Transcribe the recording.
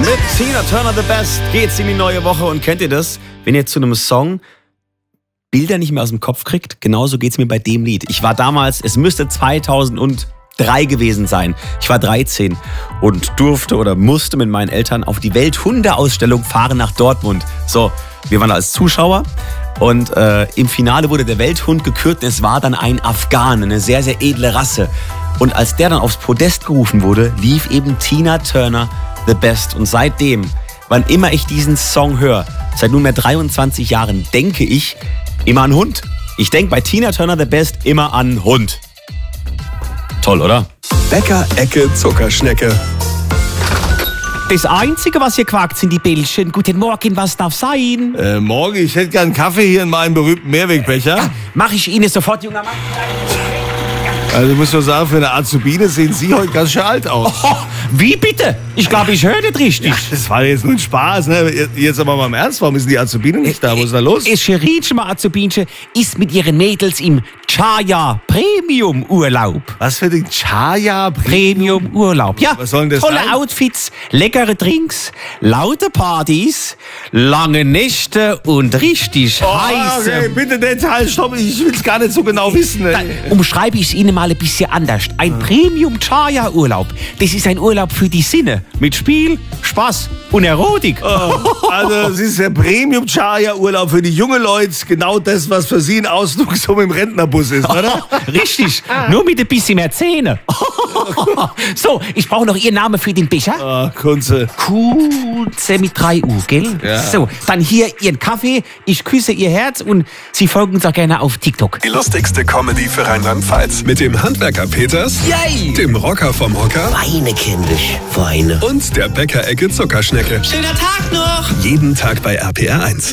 Mit Tina Turner The Best geht's in die neue Woche. Und kennt ihr das? Wenn ihr zu einem Song Bilder nicht mehr aus dem Kopf kriegt, genauso geht's mir bei dem Lied. Ich war damals, es müsste 2003 gewesen sein. Ich war 13 und durfte oder musste mit meinen Eltern auf die Welthundeausstellung fahren nach Dortmund. So, wir waren als Zuschauer und im Finale wurde der Welthund gekürt und es war dann ein Afghan, eine sehr, sehr edle Rasse. Und als der dann aufs Podest gerufen wurde, lief eben Tina Turner The Best. Und seitdem, wann immer ich diesen Song höre, seit nunmehr 23 Jahren, denke ich immer an Hund. Ich denke bei Tina Turner The Best immer an Hund. Toll, oder? Bäcker Ecke Zuckerschnecke. Das Einzige, was hier quakt, sind die Bällchen. Guten Morgen, was darf sein? Morgen, ich hätte gern Kaffee hier in meinem berühmten Mehrwegbecher. Ja, mach ich Ihnen sofort, junger Mann. Also ich muss nur sagen, für eine Azubine sehen Sie heute ganz schön alt aus. Oh, wie bitte? Ich glaube, ich höre das richtig. Ja, das war jetzt nur ein Spaß, ne? Jetzt aber mal im Ernst, warum ist die Azubine nicht da? Was ist da los? Scheritschma Azubinche ist mit ihren Mädels im Chaya Premium Urlaub. Was für den Chaya Premium Urlaub. Ja, was soll denn das tolle sein? Outfits, leckere Drinks, laute Partys, lange Nächte und richtig heiße... Okay, bitte Detail, stopp, ich will es gar nicht so genau wissen. Dann umschreibe ich es Ihnen mal ein bisschen anders. Ein Premium Chaya Urlaub, das ist ein Urlaub für die Sinne. Mit Spiel, Spaß und Erotik. Also es ist der Premium Chaya Urlaub für die jungen Leute, genau das, was für Sie ein Ausflug so mit dem Rentnerbus ist, oder? Richtig, nur mit ein bisschen mehr Zähne. So, ich brauche noch Ihren Namen für den Becher. Kunze. Kunze mit 3 U, gell? Ja. So, dann hier Ihren Kaffee, ich küsse Ihr Herz und Sie folgen uns auch gerne auf TikTok. Die lustigste Comedy für Rheinland-Pfalz. Mit dem Handwerker Peters, Yay! dem Rocker vom Hocker Weine, kindisch, Weine. und der Bäcker Ecke Zuckerschnecke. Schöner Tag noch! Jeden Tag bei RPR 1.